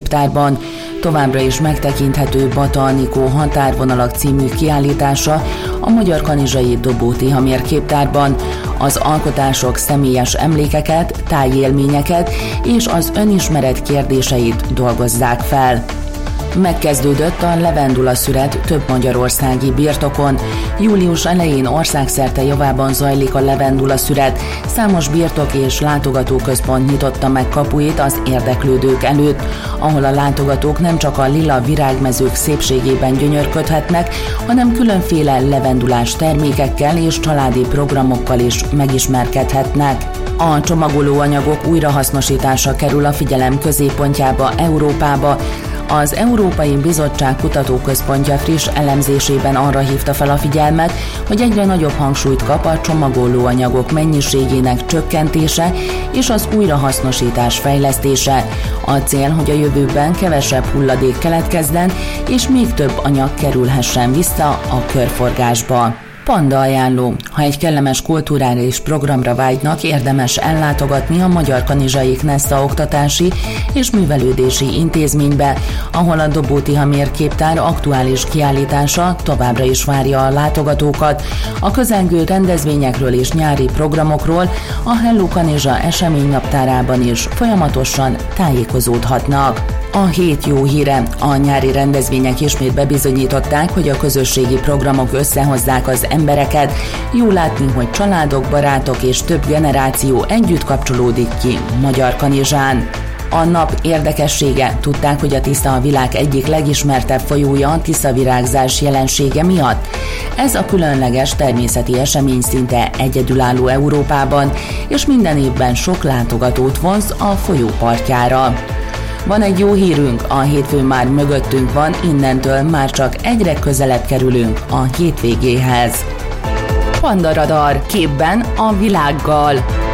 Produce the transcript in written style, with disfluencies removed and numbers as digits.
képtárban. Továbbra is megtekinthető Bata Anikó határvonalak című kiállítása a Magyarkanizsai Dobó Tihamér képtárban. Az alkotások személyes emlékeket, tájélményeket és az önismeret kérdéseit dolgozzák fel. Megkezdődött a levendula szüret több magyarországi birtokon. Július elején országszerte javában zajlik a levendula szüret. Számos birtok és látogatóközpont nyitotta meg kapuit az érdeklődők előtt, ahol a látogatók nem csak a lila virágmezők szépségében gyönyörködhetnek, hanem különféle levendulás termékekkel és családi programokkal is megismerkedhetnek. A csomagolóanyagok újrahasznosítása kerül a figyelem középpontjába Európába. Az Európai Bizottság Kutatóközpontja friss elemzésében arra hívta fel a figyelmet, hogy egyre nagyobb hangsúlyt kap a csomagolóanyagok mennyiségének csökkentése és az újrahasznosítás fejlesztése. A cél, hogy a jövőben kevesebb hulladék keletkezzen, és még több anyag kerülhessen vissza a körforgásba. Panda ajánló. Ha egy kellemes kulturális programra vágynak, érdemes ellátogatni a Magyarkanizsai Knesza Oktatási és Művelődési Intézménybe, ahol a Dobó Tihamér képtár aktuális kiállítása továbbra is várja a látogatókat. A közelgő rendezvényekről és nyári programokról a Hello Kanizsa eseménynaptárában is folyamatosan tájékozódhatnak. A hét jó híre. A nyári rendezvények ismét bebizonyították, hogy a közösségi programok összehozzák az embereket. Jó látni, hogy családok, barátok és több generáció együtt kapcsolódik ki Magyarkanizsán. A nap érdekessége. Tudták, hogy a Tisza a világ egyik legismertebb folyója a tiszavirágzás jelensége miatt? Ez a különleges természeti esemény szinte egyedülálló Európában, és minden évben sok látogatót vonz a folyó partjára. Van egy jó hírünk, a hétfő már mögöttünk van, innentől már csak egyre közelebb kerülünk a hétvégéhez. Panda Radar, képben a világgal.